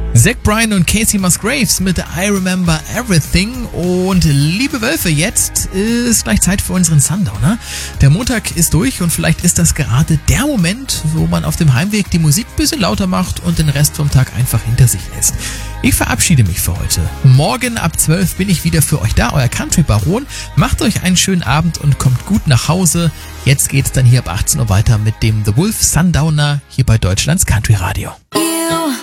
Zach Bryan und Casey Musgraves mit I Remember Everything. Und liebe Wölfe, jetzt ist gleich Zeit für unseren Sundowner. Der Montag ist durch und vielleicht ist das gerade der Moment, wo man auf dem Heimweg die Musik ein bisschen lauter macht und den Rest vom Tag einfach hinter sich lässt. Ich verabschiede mich für heute. Morgen ab 12 bin ich wieder für euch da, euer Country Baron. Macht euch einen schönen Abend und kommt gut nach Hause. Jetzt geht's dann hier ab 18 Uhr weiter mit dem The Wolf Sundowner hier bei Deutschlands Country Radio.